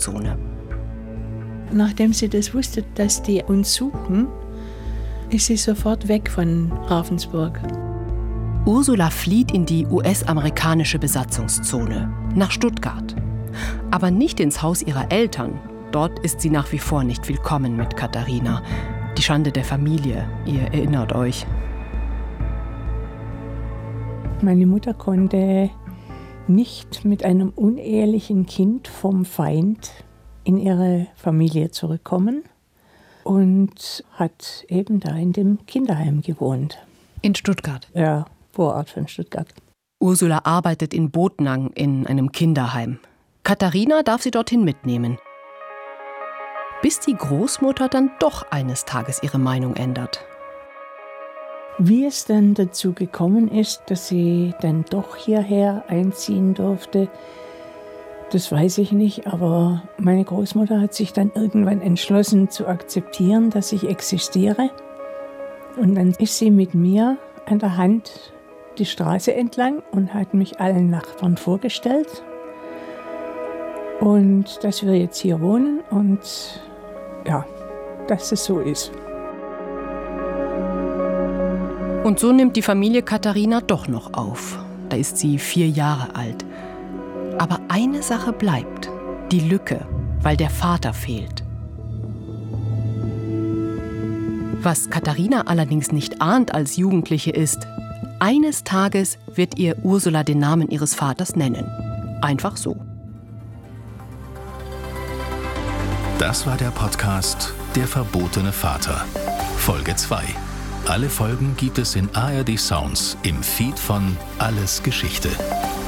Besatzungszone. Nachdem sie das wusste, dass die uns suchen, ist sie sofort weg von Ravensburg. Ursula flieht in die US-amerikanische Besatzungszone, nach Stuttgart. Aber nicht ins Haus ihrer Eltern. Dort ist sie nach wie vor nicht willkommen mit Katharina. Die Schande der Familie, ihr erinnert euch. Meine Mutter konnte nicht mit einem unehelichen Kind vom Feind in ihre Familie zurückkommen und hat eben da in dem Kinderheim gewohnt. In Stuttgart? Ja, Vorort von Stuttgart. Ursula arbeitet in Botnang in einem Kinderheim. Katharina darf sie dorthin mitnehmen. Bis die Großmutter dann doch eines Tages ihre Meinung ändert. Wie es dann dazu gekommen ist, dass sie dann doch hierher einziehen durfte, das weiß ich nicht, aber meine Großmutter hat sich dann irgendwann entschlossen zu akzeptieren, dass ich existiere. Und dann ist sie mit mir an der Hand die Straße entlang und hat mich allen Nachbarn vorgestellt. Und dass wir jetzt hier wohnen und ja, dass es so ist. Und so nimmt die Familie Katharina doch noch auf. Da ist sie 4 Jahre alt. Aber eine Sache bleibt, die Lücke, weil der Vater fehlt. Was Katharina allerdings nicht ahnt als Jugendliche ist, eines Tages wird ihr Ursula den Namen ihres Vaters nennen. Einfach so. Das war der Podcast Der verbotene Vater, Folge 2. Alle Folgen gibt es in ARD Sounds im Feed von Alles Geschichte.